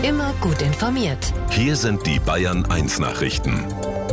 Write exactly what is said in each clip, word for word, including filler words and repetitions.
Immer gut informiert. Hier sind die Bayern eins Nachrichten.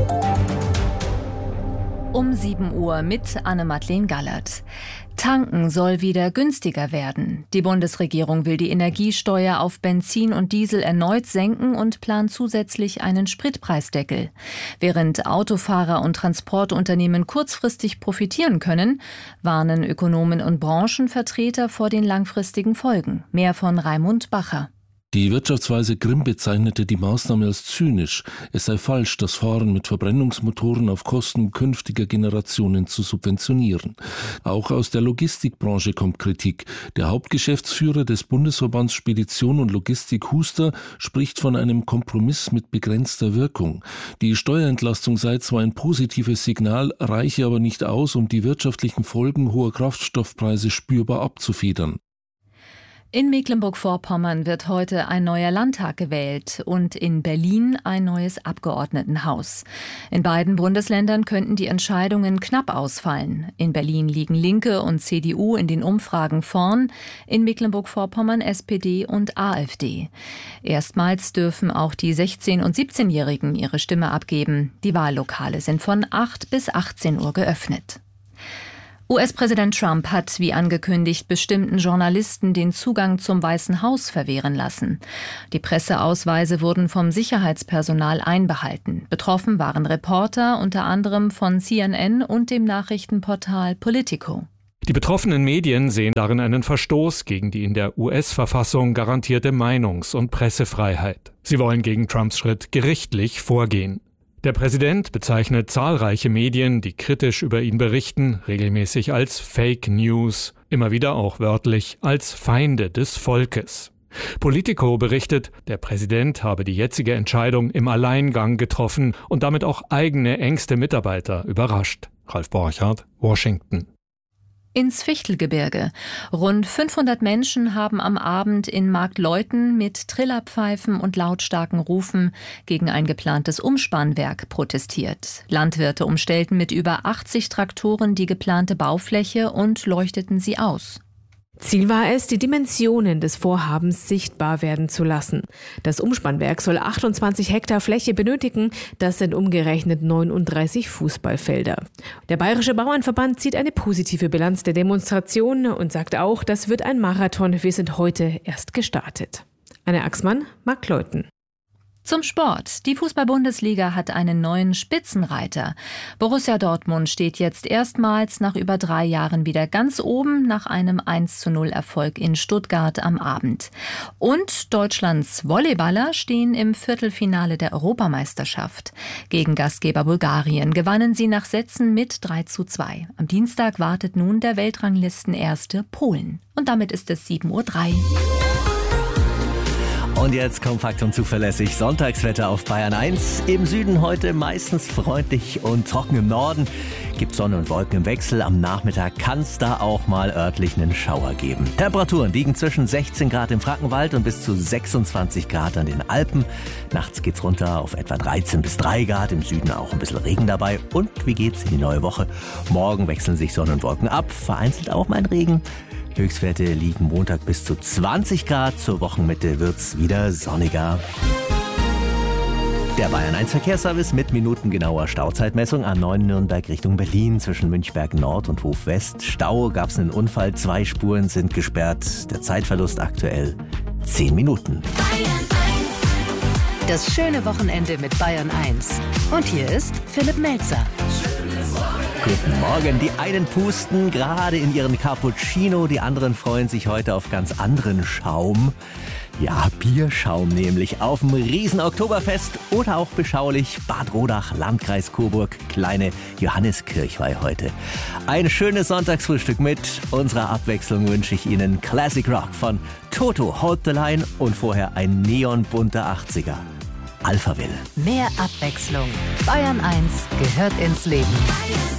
Um sieben Uhr mit Anne-Madeleine Gallert. Tanken soll wieder günstiger werden. Die Bundesregierung will die Energiesteuer auf Benzin und Diesel erneut senken und plant zusätzlich einen Spritpreisdeckel. Während Autofahrer und Transportunternehmen kurzfristig profitieren können, warnen Ökonomen und Branchenvertreter vor den langfristigen Folgen. Mehr von Raimund Bacher. Die Wirtschaftsweise Grimm bezeichnete die Maßnahme als zynisch. Es sei falsch, das Fahren mit Verbrennungsmotoren auf Kosten künftiger Generationen zu subventionieren. Auch aus der Logistikbranche kommt Kritik. Der Hauptgeschäftsführer des Bundesverbands Spedition und Logistik Huster spricht von einem Kompromiss mit begrenzter Wirkung. Die Steuerentlastung sei zwar ein positives Signal, reiche aber nicht aus, um die wirtschaftlichen Folgen hoher Kraftstoffpreise spürbar abzufedern. In Mecklenburg-Vorpommern wird heute ein neuer Landtag gewählt und in Berlin ein neues Abgeordnetenhaus. In beiden Bundesländern könnten die Entscheidungen knapp ausfallen. In Berlin liegen Linke und C D U in den Umfragen vorn, in Mecklenburg-Vorpommern S P D und AfD. Erstmals dürfen auch die sechzehn- und siebzehnjährigen ihre Stimme abgeben. Die Wahllokale sind von acht bis achtzehn Uhr geöffnet. U S-Präsident Trump hat, wie angekündigt, bestimmten Journalisten den Zugang zum Weißen Haus verwehren lassen. Die Presseausweise wurden vom Sicherheitspersonal einbehalten. Betroffen waren Reporter, unter anderem von C N N und dem Nachrichtenportal Politico. Die betroffenen Medien sehen darin einen Verstoß gegen die in der U S-Verfassung garantierte Meinungs- und Pressefreiheit. Sie wollen gegen Trumps Schritt gerichtlich vorgehen. Der Präsident bezeichnet zahlreiche Medien, die kritisch über ihn berichten, regelmäßig als Fake News, immer wieder auch wörtlich als Feinde des Volkes. Politico berichtet, der Präsident habe die jetzige Entscheidung im Alleingang getroffen und damit auch eigene engste Mitarbeiter überrascht. Ralf Borchardt, Washington. Ins Fichtelgebirge. Rund fünfhundert Menschen haben am Abend in Marktleuthen mit Trillerpfeifen und lautstarken Rufen gegen ein geplantes Umspannwerk protestiert. Landwirte umstellten mit über achtzig Traktoren die geplante Baufläche und leuchteten sie aus. Ziel war es, die Dimensionen des Vorhabens sichtbar werden zu lassen. Das Umspannwerk soll achtundzwanzig Hektar Fläche benötigen. Das sind umgerechnet neununddreißig Fußballfelder. Der Bayerische Bauernverband zieht eine positive Bilanz der Demonstration und sagt auch, das wird ein Marathon. Wir sind heute erst gestartet. Anne Axmann, Marktleuthen. Zum Sport. Die Fußball-Bundesliga hat einen neuen Spitzenreiter. Borussia Dortmund steht jetzt erstmals nach über drei Jahren wieder ganz oben nach einem eins zu null Erfolg in Stuttgart am Abend. Und Deutschlands Volleyballer stehen im Viertelfinale der Europameisterschaft. Gegen Gastgeber Bulgarien gewannen sie nach Sätzen mit drei zu zwei. Am Dienstag wartet nun der Weltranglistenerste Polen. Und damit ist es sieben Uhr drei. Und jetzt kompakt und zuverlässig Sonntagswetter auf Bayern eins. Im Süden heute meistens freundlich und trocken, im Norden gibt Sonne und Wolken im Wechsel. Am Nachmittag kann es da auch mal örtlich einen Schauer geben. Temperaturen liegen zwischen sechzehn Grad im Frankenwald und bis zu sechsundzwanzig Grad an den Alpen. Nachts geht's runter auf etwa dreizehn bis drei Grad, im Süden auch ein bisschen Regen dabei. Und wie geht's in die neue Woche? Morgen wechseln sich Sonne und Wolken ab, vereinzelt auch mal ein Regen. Höchstwerte liegen Montag bis zu zwanzig Grad. Zur Wochenmitte wird's wieder sonniger. Der Bayern eins Verkehrsservice mit minutengenauer Stauzeitmessung A neun Nürnberg Richtung Berlin zwischen Münchberg Nord und Hof West. Stau, gab's einen Unfall, zwei Spuren sind gesperrt. Der Zeitverlust aktuell zehn Minuten. Das schöne Wochenende mit Bayern eins. Und hier ist Philipp Melzer. Guten Morgen. Die einen pusten gerade in ihren Cappuccino, die anderen freuen sich heute auf ganz anderen Schaum. Ja, Bierschaum nämlich auf dem Riesen-Oktoberfest oder auch beschaulich Bad Rodach, Landkreis Coburg, kleine Johanneskirchweih heute. Ein schönes Sonntagsfrühstück mit unserer Abwechslung wünsche ich Ihnen Classic Rock von Toto, Hold the Line und vorher ein neonbunter achtziger. Alphaville. Mehr Abwechslung. Bayern eins gehört ins Leben.